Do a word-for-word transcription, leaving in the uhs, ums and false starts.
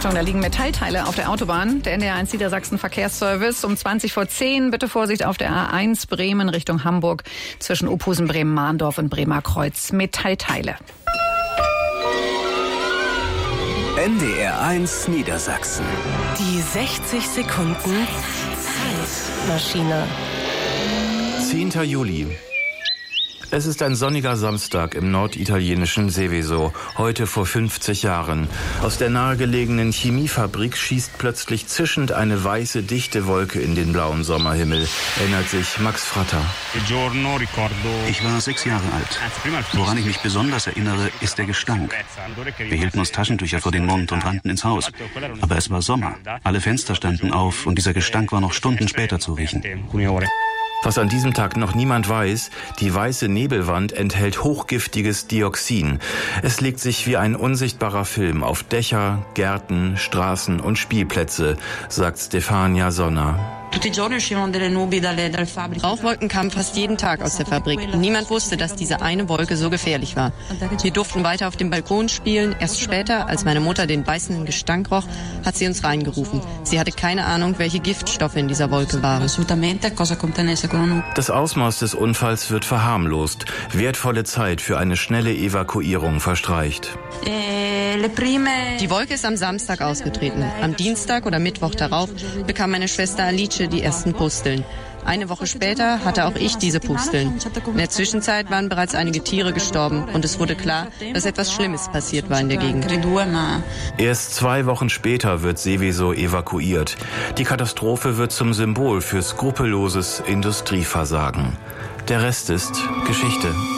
Achtung, da liegen Metallteile auf der Autobahn. Der N D R eins Niedersachsen Verkehrsservice um zwanzig vor zehn. Bitte Vorsicht auf der A eins Bremen Richtung Hamburg zwischen Ophusen, Bremen-Mahndorf und Bremer Kreuz. Metallteile. N D R eins Niedersachsen. Die sechzig Sekunden Zeitmaschine. zehnter Juli. Es ist ein sonniger Samstag im norditalienischen Seveso, heute vor fünfzig Jahren. Aus der nahegelegenen Chemiefabrik schießt plötzlich zischend eine weiße, dichte Wolke in den blauen Sommerhimmel, erinnert sich Max Fratter. Ich war sechs Jahre alt. Woran ich mich besonders erinnere, ist der Gestank. Wir hielten uns Taschentücher vor den Mund und rannten ins Haus. Aber es war Sommer. Alle Fenster standen auf und dieser Gestank war noch Stunden später zu riechen. Was an diesem Tag noch niemand weiß, die weiße Nebelwand enthält hochgiftiges Dioxin. Es legt sich wie ein unsichtbarer Film auf Dächer, Gärten, Straßen und Spielplätze, sagt Stefania Sonner. Rauchwolken kamen fast jeden Tag aus der Fabrik. Niemand wusste, dass diese eine Wolke so gefährlich war. Wir durften weiter auf dem Balkon spielen. Erst später, als meine Mutter den beißenden Gestank roch, hat sie uns reingerufen. Sie hatte keine Ahnung, welche Giftstoffe in dieser Wolke waren. Das Ausmaß des Unfalls wird verharmlost. Wertvolle Zeit für eine schnelle Evakuierung verstreicht. Die Wolke ist am Samstag ausgetreten. Am Dienstag oder Mittwoch darauf bekam meine Schwester Alice die ersten Pusteln. Eine Woche später hatte auch ich diese Pusteln. In der Zwischenzeit waren bereits einige Tiere gestorben und es wurde klar, dass etwas Schlimmes passiert war in der Gegend. Erst zwei Wochen später wird Seveso evakuiert. Die Katastrophe wird zum Symbol für skrupelloses Industrieversagen. Der Rest ist Geschichte.